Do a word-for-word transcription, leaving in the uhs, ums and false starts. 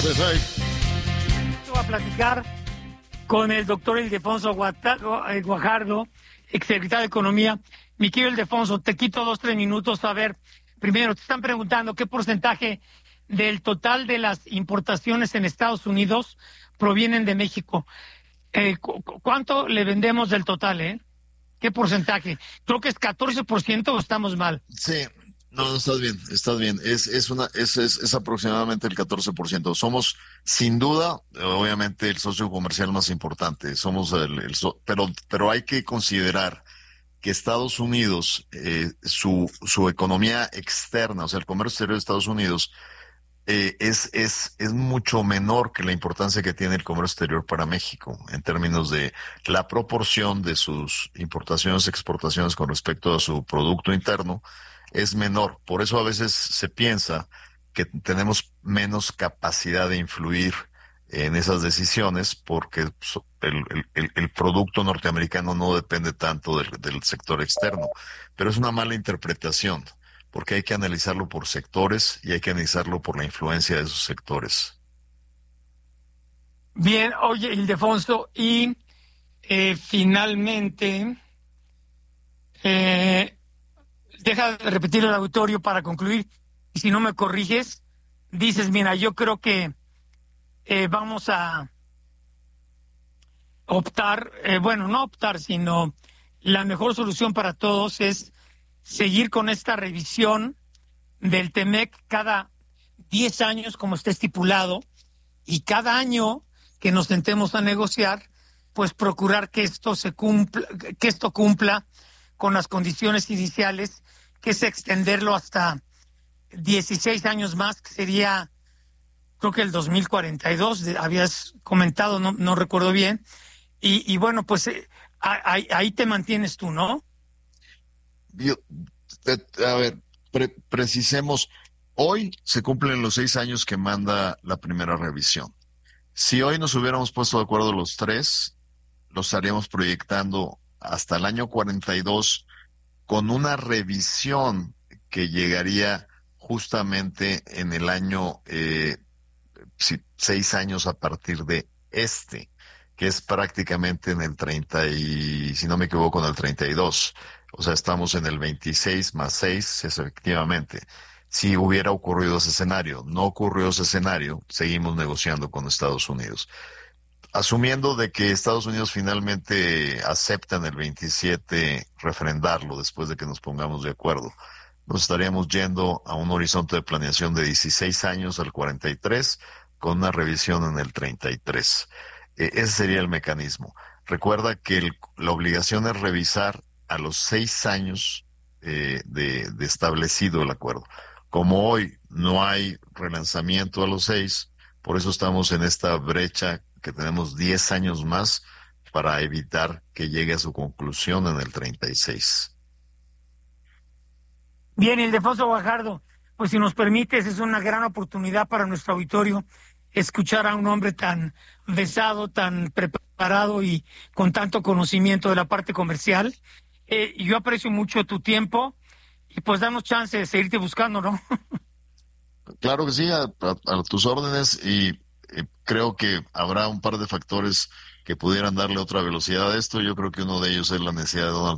Voy a platicar con el doctor Ildefonso Guajardo, exsecretario de Economía. Mi querido Ildefonso, te quito dos, tres minutos. A ver, primero, te están preguntando qué porcentaje del total de las importaciones en Estados Unidos provienen de México. Eh, cu ¿Cuánto le vendemos del total, eh? ¿Qué porcentaje? Creo que es catorce por ciento o estamos mal. Sí, no, no, estás bien, estás bien. Es, es, una, es, es, es aproximadamente el catorce por ciento. Somos, sin duda, obviamente, el socio comercial más importante. Somos el, el so pero, pero hay que considerar que Estados Unidos, eh, su, su economía externa, o sea, el comercio exterior de Estados Unidos, Eh, es, es, es mucho menor que la importancia que tiene el comercio exterior para México en términos de la proporción de sus importaciones y exportaciones con respecto a su producto interno es menor. Por eso a veces se piensa que tenemos menos capacidad de influir en esas decisiones porque el, el, el producto norteamericano no depende tanto del, del sector externo. Pero es una mala interpretación, porque hay que analizarlo por sectores y hay que analizarlo por la influencia de esos sectores. Bien, oye, Ildefonso, y eh, finalmente, eh, deja de repetir el auditorio para concluir, y si no me corriges, dices, mira, yo creo que eh, vamos a optar, eh, bueno, no optar, sino la mejor solución para todos es seguir con esta revisión del TEMEC cada diez años, como está estipulado, y cada año que nos sentemos a negociar, pues procurar que esto se cumpla, que esto cumpla con las condiciones iniciales, que es extenderlo hasta dieciséis años más, que sería, creo que el dos mil cuarenta y dos, habías comentado, no, no recuerdo bien, y, y bueno, pues eh, ahí, ahí te mantienes tú, ¿no? Yo, a ver, pre precisemos, hoy se cumplen los seis años que manda la primera revisión. Si hoy nos hubiéramos puesto de acuerdo los tres, lo estaríamos proyectando hasta el año cuarenta y dos con una revisión que llegaría justamente en el año, eh, si, seis años a partir de este, que es prácticamente en el treinta y, si no me equivoco, en el treinta y dos. O sea, estamos en el veintiséis más seis, efectivamente. Si hubiera ocurrido ese escenario, no ocurrió ese escenario, seguimos negociando con Estados Unidos. Asumiendo de que Estados Unidos finalmente acepta en el veintisiete refrendarlo después de que nos pongamos de acuerdo, nos estaríamos yendo a un horizonte de planeación de dieciséis años al cuarenta y tres, con una revisión en el treinta y tres. Eh, ese sería el mecanismo. Recuerda que el, la obligación es revisar a los seis años eh, de, de establecido el acuerdo. Como hoy no hay relanzamiento a los seis, por eso estamos en esta brecha que tenemos diez años más para evitar que llegue a su conclusión en el treinta y seis. Bien, Ildefonso Guajardo, pues si nos permites, es una gran oportunidad para nuestro auditorio escuchar a un hombre tan versado, tan preparado y con tanto conocimiento de la parte comercial. Eh, yo aprecio mucho tu tiempo y pues danos chance de seguirte buscando, ¿no? Claro que sí, a, a, a tus órdenes, y eh, creo que habrá un par de factores que pudieran darle otra velocidad a esto. Yo creo que uno de ellos es la necesidad de Donald